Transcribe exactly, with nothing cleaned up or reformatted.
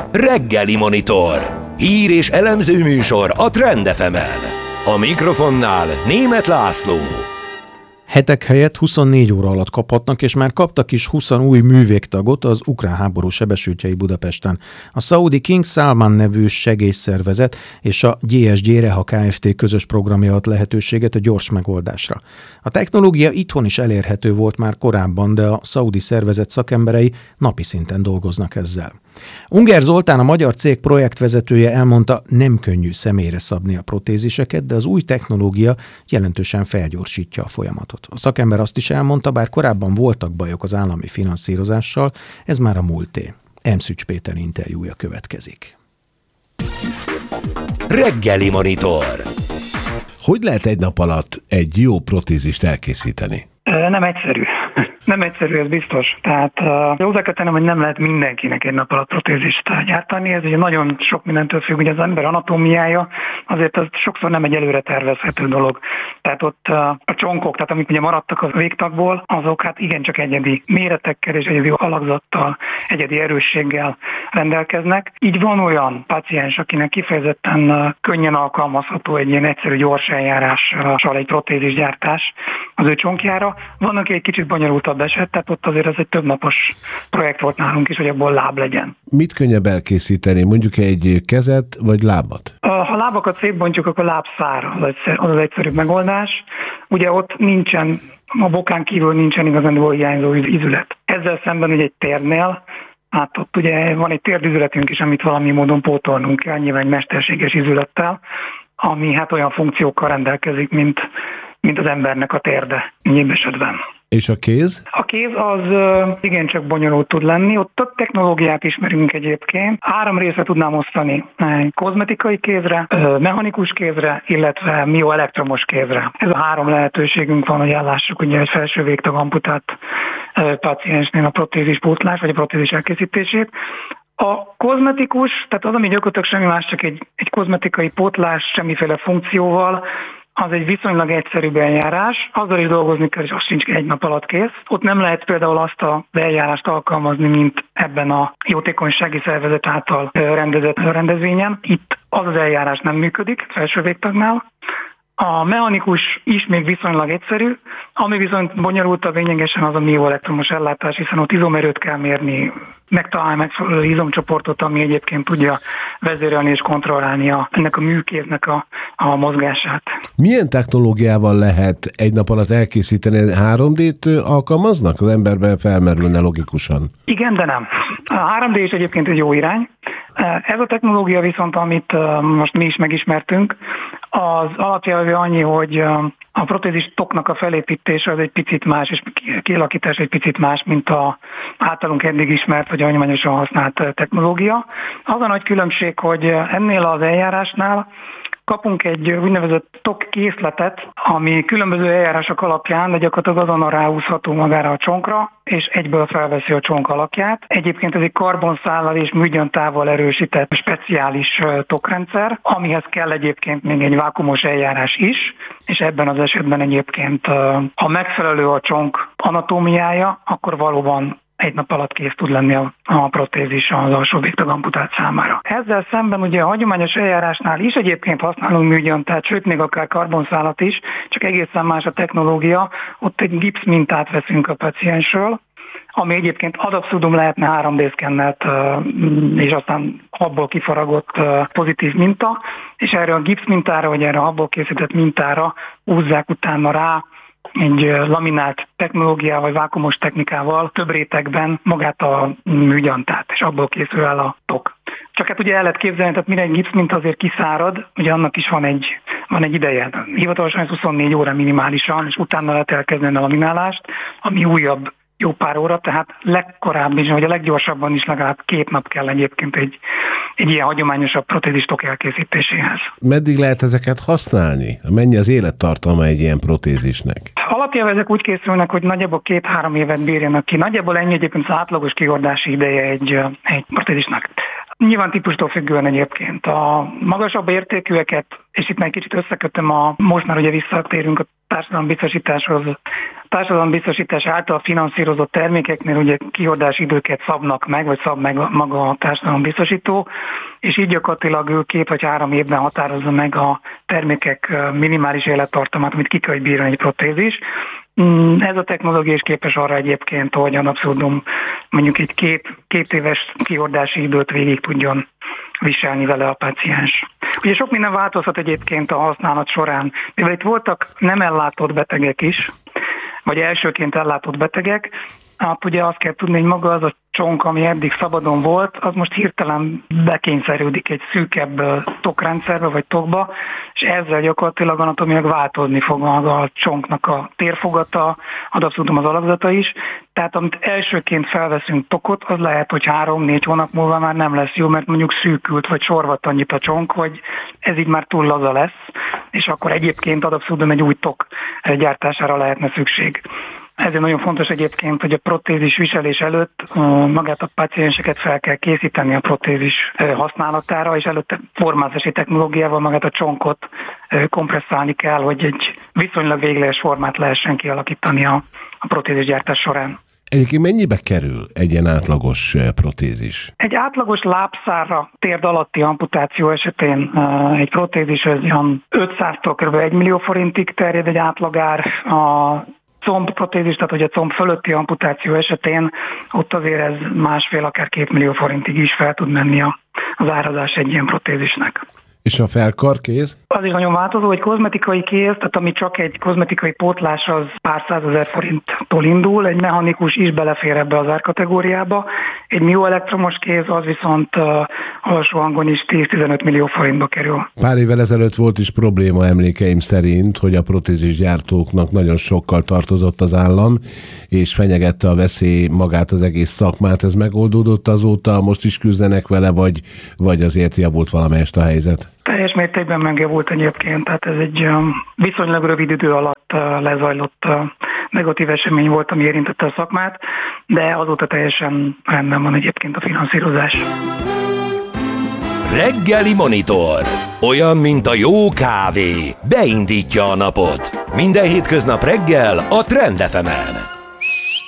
Reggeli Monitor. Hír és elemző műsor a Trend ef emen. A mikrofonnál Németh László. Hetek helyett huszonnégy óra alatt kaphatnak, és már kaptak is húsz új művégtagot az ukrán háború sebesültjei Budapesten. A szaudi King Salman nevű segélyszervezet és a gé es gé Reha Kft. Közös programja ad lehetőséget a gyors megoldásra. A technológia itthon is elérhető volt már korábban, de a szaudi szervezet szakemberei napi szinten dolgoznak ezzel. Unger Zoltán, a magyar cég projektvezetője elmondta, nem könnyű személyre szabni a protéziseket, de az új technológia jelentősen felgyorsítja a folyamatot. A szakember azt is elmondta, bár korábban voltak bajok az állami finanszírozással, ez már a múlté. Emszücs Péter interjúja következik. Reggeli Monitor. Hogy lehet egy nap alatt egy jó protézist elkészíteni? Nem egyszerű. Nem egyszerű, ez biztos. Tehát uh, hozzá kell tennem, hogy nem lehet mindenkinek egy nap alatt protézist gyártani. Ez ugye nagyon sok mindentől függ, hogy az ember anatómiája, azért az sokszor nem egy előre tervezhető dolog. Tehát ott uh, a csonkok, tehát amik ugye maradtak a végtagból, azok hát igencsak egyedi méretekkel és egyedi alakzattal, egyedi erősséggel rendelkeznek. Így van olyan paciens, akinek kifejezetten uh, könnyen alkalmazható egy ilyen egyszerű gyors eljárással egy protézisgyártás az ő csonkjára. Van, aki egy kicsit bonyolultabb eset, tehát ott azért ez egy többnapos projekt volt nálunk is, hogy abból láb legyen. Mit könnyebb elkészíteni? Mondjuk egy kezet vagy lábat? Ha lábakat szétbontjuk, akkor lábszár az az egyszerűbb megoldás. Ugye ott nincsen, a bokán kívül nincsen igazán hiányzó ízület. Ezzel szemben ugye egy térnél, hát ott ugye van egy térdüzületünk is, amit valami módon pótolnunk kell, nyilván egy mesterséges ízülettel, ami hát olyan funkciókkal rendelkezik, mint mint az embernek a térde így esetben. És a kéz? A kéz az igencsak bonyolult tud lenni. Ott több technológiát ismerünk egyébként. Három részre tudnám osztani. Kozmetikai kézre, mechanikus kézre, illetve mioelektromos kézre. Ez a három lehetőségünk van, hogy ellássuk ugye egy felső végtag amputált paciensnél a protézis pótlás, vagy a protézis elkészítését. A kozmetikus, tehát az, ami gyakorlatilag semmi más, csak egy, egy kozmetikai pótlás, semmiféle funkcióval, az egy viszonylag egyszerűbb eljárás, azzal is dolgozni kell, és az sincs egy nap alatt kész. Ott nem lehet például azt a eljárást alkalmazni, mint ebben a jótékonysági szervezet által rendezett rendezvényen. Itt az az eljárás nem működik felső végtagnál. A mechanikus is még viszonylag egyszerű, ami viszont bonyolultabb lényegesen az a mioelektromos ellátás, hiszen ott izomerőt kell mérni, megtalálni megfelelő izomcsoportot, ami egyébként tudja vezérelni és kontrollálni a, ennek a műkéznek a, a mozgását. Milyen technológiával lehet egy nap alatt elkészíteni? három dét alkalmaznak? Az emberben felmerülne logikusan. Igen, de nem. A három dé is egyébként egy jó irány. Ez a technológia viszont, amit most mi is megismertünk, az alapjelvű annyi, hogy a protézis toknak a felépítése az egy picit más, és kialakítás egy picit más, mint a általunk eddig ismert, vagy hagyományosan használt technológia. Az a nagy különbség, hogy ennél az eljárásnál kapunk egy úgynevezett tok készletet, ami különböző eljárások alapján, de gyakorlatilag azonnal ráhúzható magára a csonkra, és egyből felveszi a csonk alakját. Egyébként ez egy karbonszállal és műgyantával erősített speciális tokrendszer, amihez kell egyébként még egy vákuumos eljárás is, és ebben az esetben egyébként, ha megfelelő a csonk anatómiája, akkor valóban egy nap alatt kész tud lenni a, a protézis az alsó végtag amputált számára. Ezzel szemben ugye a hagyományos eljárásnál is egyébként használunk műgyantát, sőt még akár karbonszálat is, csak egészen más a technológia. Ott egy gipsz mintát veszünk a paciensről, ami egyébként ad abszurdum lehetne három dé szkennelt, és aztán abból kifaragott pozitív minta, és erre a gipsz mintára, vagy erre a abból készített mintára húzzák utána rá egy laminált technológiával, vagy vákuumos technikával több rétegben magát a műgyantát, és abból készül el a tok. Csak hát ugye el lehet képzelni, tehát mire egy gipszminta azért kiszárad, ugye annak is van egy, van egy ideje. Hivatalosan ez huszonnégy óra minimálisan, és utána lehet elkezdeni a laminálást, ami újabb jó pár óra, tehát legkorábban is, vagy a leggyorsabban is legalább két nap kell egyébként egy, egy ilyen hagyományosabb protézistok elkészítéséhez. Meddig lehet ezeket használni? Mennyi az élettartalma egy ilyen protézisnek? Alapjában ezek úgy készülnek, hogy nagyjából két-három évet bírjanak ki. Nagyjából ennyi egyébként az átlagos kihordási ideje egy, egy protézisnak. Nyilván típustól függően egyébként. A magasabb értékűeket, és itt már egy kicsit összekötöm, a, most már ugye visszatérünk a társadalombiztosításhoz. A társadalombiztosítás által finanszírozott termékeknél ugye kihordási időket szabnak meg, vagy szab meg maga a társadalombiztosító, és így gyakorlatilag ő két vagy három évben határozza meg a termékek minimális élettartamát, amit ki kell bírni egy protézis. Ez a technológia is képes arra egyébként, hogy ad abszurdum mondjuk egy két, két éves kihordási időt végig tudjon viselni vele a páciens. Ugye sok minden változhat egyébként a használat során, mivel itt voltak nem ellátott betegek is, vagy elsőként ellátott betegek, hát ugye azt kell tudni, hogy maga az a csonk, ami eddig szabadon volt, az most hirtelen bekényszerűdik egy szűkebb tokrendszerbe vagy tokba, és ezzel gyakorlatilag anatomilag változni fog maga a csonknak a térfogata, ad abszolút az alakzata is. Tehát amit elsőként felveszünk tokot, az lehet, hogy három-négy hónap múlva már nem lesz jó, mert mondjuk szűkült vagy sorvadt annyit a csonk, hogy ez így már túl laza lesz, és akkor egyébként ad abszolút egy új tok gyártására lehetne szükség. Ezért nagyon fontos egyébként, hogy a protézis viselés előtt magát a pácienseket fel kell készíteni a protézis használatára, és előtte formázási technológiával magát a csonkot kompresszálni kell, hogy egy viszonylag végleges formát lehessen kialakítani a, a protézisgyártás során. Egyébként mennyibe kerül egy ilyen átlagos protézis? Egy átlagos lábszárra térd alatti amputáció esetén egy protézis az olyan ötszáztól kb. egy millió forintig terjed egy átlagár. A combprotézis, tehát hogy a comb fölötti amputáció esetén ott azért ez másfél, akár két millió forintig is fel tud menni az árazás egy ilyen protézisnek. És a felkarkéz? Az is nagyon változó, hogy kozmetikai kéz, tehát ami csak egy kozmetikai pótlás, az pár százezer forinttól indul, egy mechanikus is belefér ebbe az árkategóriába, egy mioelektromos kéz, az viszont uh, alsó hangon is tíz-tizenöt millió forintba kerül. Pár évvel ezelőtt volt is probléma emlékeim szerint, hogy a protézisgyártóknak nagyon sokkal tartozott az állam, és fenyegette a veszély magát az egész szakmát. Ez megoldódott azóta, most is küzdenek vele, vagy, vagy azért javult valamelyest a helyzet? Teljes mértékben megjavult egyébként, tehát ez egy viszonylag rövid idő alatt lezajlott negatív esemény volt, ami érintette a szakmát, de azóta teljesen rendben van egyébként a finanszírozás. Reggeli Monitor. Olyan, mint a jó kávé. Beindítja a napot. Minden hétköznap reggel a Trend ef emen.